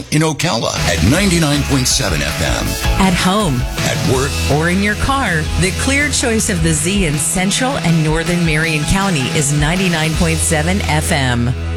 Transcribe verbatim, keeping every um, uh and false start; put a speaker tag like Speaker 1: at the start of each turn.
Speaker 1: in Ocala at ninety-nine point seven F M.
Speaker 2: At home,
Speaker 1: at work,
Speaker 2: or in your car, the clear choice of the Z in Central and Northern Marion County is ninety-nine point seven F M.